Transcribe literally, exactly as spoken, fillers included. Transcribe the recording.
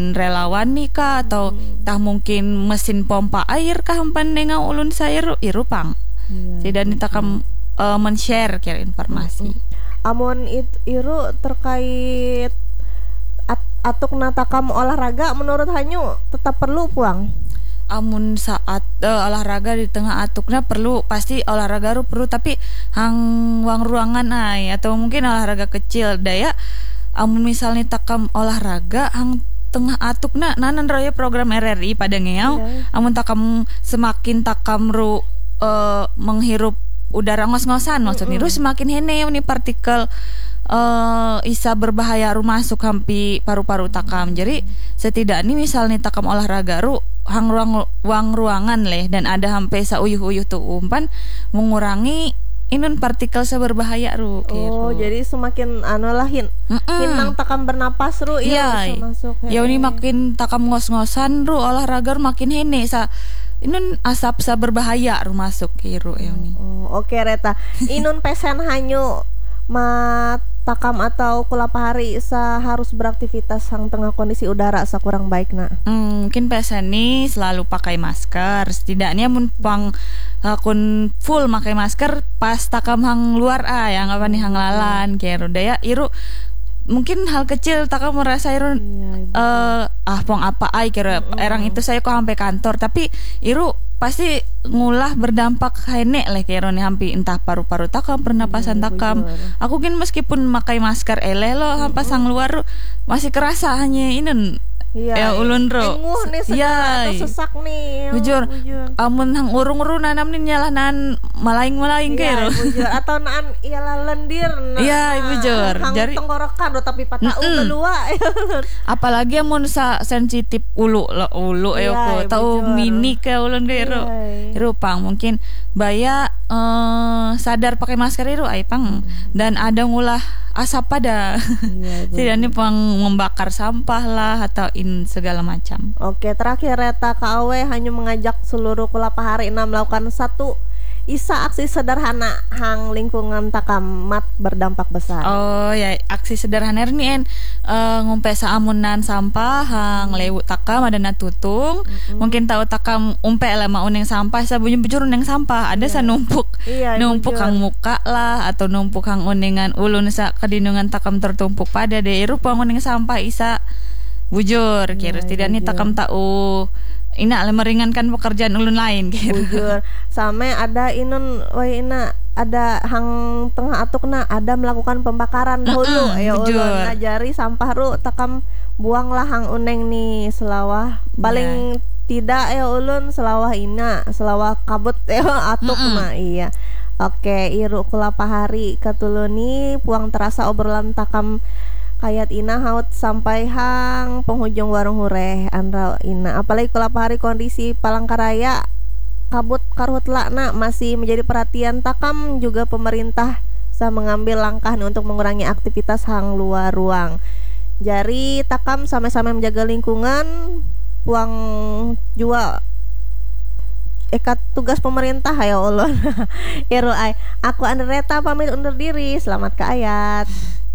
relawan nih kah atau Hmm. tah mungkin mesin pompa air kah hampan dengan ulun saya iru pang. Iya, Tidak betul. nita kam uh, men-share kira informasi. Amun it, iru terkait at, atuk natakam olahraga menurut Hanyu tetap perlu puang. Amun saat uh, olahraga di tengah atuknya perlu pasti olahraga ru perlu tapi hang wang ruangan ay atau mungkin olahraga kecil daya amun misalnya takam olahraga hang tengah atukna nanan raya program R R I pada ngeau Iya. amun takam semakin takam ru uh, menghirup udara ngos-ngosan maksudnya ru semakin hene nih partikel uh, isa berbahaya ru masuk hampi paru-paru takam. Jadi setidaknya misalnya takam olahraga ru hang ruang wang ruangan leh dan ada hampe sa uyuh-uyuh tuh umpan mengurangi inun partikel seberbahaya ru. Oh, jadi semakin anu lah hin, hinang takam bernapas ru iya bisa masuk. ya ini makin takam ngos-ngosan ru olahraga ru makin hene sa inun asap sa berbahaya ru masuk kiru ya ini. Oh, oke Reta. Inun pesen Hanyu mat takam atau kulapa hari sa harus beraktivitas sang tengah kondisi udara sa kurang baik na. Hmm, mungkin pesan nih selalu pakai masker. Setidaknya mun pang akun full pakai masker pas takam hang luar ah yang apa nih hang lalan kayak daya iru mungkin hal kecil takam merasa iru Iya, eh ah pong apa ay kira erang itu saya kok sampai kantor tapi iru pasti ngulah berdampak hene lah kira nih hampi entah paru-paru takam pernapasan Iya, takam. bujur. Aku kan meskipun pakai masker eleh lo hampa sang luar masih kerasa hanya ini Iya. ya ulun ro. Enguh nih segala Iya. atau sesak nih. Bujur. Bujur. Amun hang urung-urung nanam nih nyalah nan malaing-malaing Iya, kero. bujur. Atau naan ialah lendir. Nah, Iya, bujur. Hang Jadi- tenggorokan do tapi patah Mm-mm. kedua. Apalagi amun sa sensitif ulu lo ulu Iya, yo ko tau bujur. mini ke ulun kero. Iya. Iru pang mungkin baya eh, sadar pakai masker iru ay pang dan ada ngulah asap pada. Iya, bujur. Setidaknya pang membakar sampah lah atau in segala macam. Oke, terakhir Reta K A W hanya mengajak seluruh kulapa hari enam melakukan satu isa aksi sederhana hang lingkungan takamat berdampak besar. Oh ya aksi sederhana ini en uh, ngumpe saamunan sampah hang lewu takam ada na tutung mungkin tahu takam umpe lah mau neng sampah sabunyi bujur neng sampah ada sa numpuk Iya, numpuk bujur. hang muka lah atau numpuk hang unengan ulun sa kedinungan takam tertumpuk pada deh rupa neng sampah isa bujur kira Iya, setidaknya bujur. takam tahu ina le meringankan pekerjaan ulun lain kira. Bujur. Sampai ada inun wai ina ada hang tengah atukna ada melakukan pembakaran dahulu Mm-mm, ya ulun bujur. ngajari sampah ru takam buanglah hang uneng nih selawah paling tidak ya ulun selawah ina selawah kabut ya atuk Mm-mm. mah iya. Oke, iru kulapa hari katuluni puang terasa obrolan takam kayat ina haut sampai hang penghujung warung hureh andra ina apalagi kulapa hari kondisi Palangkaraya kabut karhutla na masih menjadi perhatian takam juga pemerintah sa mengambil langkah nih untuk mengurangi aktivitas hang luar ruang. Jadi takam sama-sama menjaga lingkungan puang jua ekat tugas pemerintah ya Allah. Iru ay aku Andreta pamit undur diri. Selamat ke ayat.